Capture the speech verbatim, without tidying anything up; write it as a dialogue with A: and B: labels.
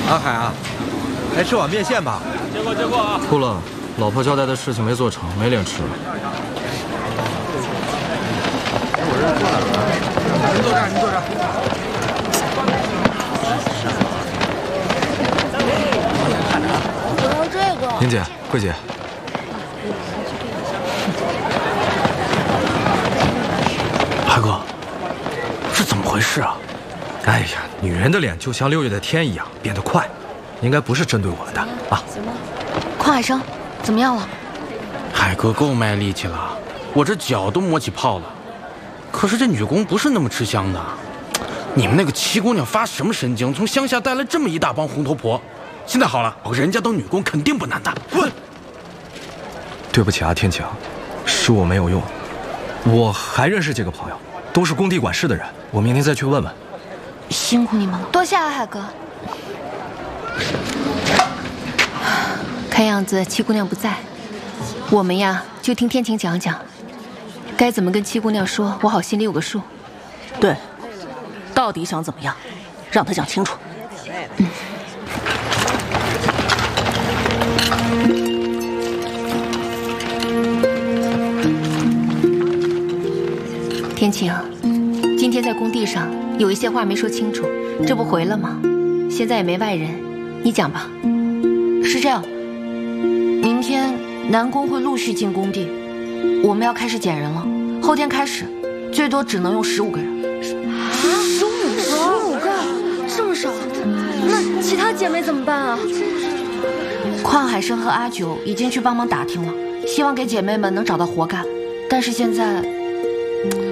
A: 阿海啊，来吃碗面线吧。
B: 接过接过啊！
C: 哭了，老婆交代的事情没做成，没脸吃了。
A: 您坐这儿，您坐这儿。
D: 我要这个。
C: 宁姐，桂姐。
B: 海哥，这怎么回事啊？
A: 哎呀，女人的脸就像六月的天一样变得快，应该不是针对我们的啊。
D: 邝海生，怎么样了？
B: 海哥够卖力气了，我这脚都磨起泡了。可是这女工不是那么吃香的，你们那个七姑娘发什么神经，从乡下带来这么一大帮红头婆？现在好了，人家当女工肯定不难的。滚！
A: 对不起啊，天晴，是我没有用。我还认识几个朋友，都是工地管事的人，我明天再去问问。
D: 辛苦你们了，多谢啊，海哥。看样子七姑娘不在，我们呀就听天晴讲讲，该怎么跟七姑娘说，我好心里有个数。
E: 对，到底想怎么样，让她讲清楚。嗯。
D: 天晴，今天在工地上有一些话没说清楚，这不回了吗？现在也没外人，你讲吧。是这样，明天男工会陆续进工地，我们要开始减人了。后天开始，最多只能用十五个人。
F: 十五十五个，这么少？那其他姐妹怎么办啊？
D: 邝海生和阿九已经去帮忙打听了，希望给姐妹们能找到活干。但是现在。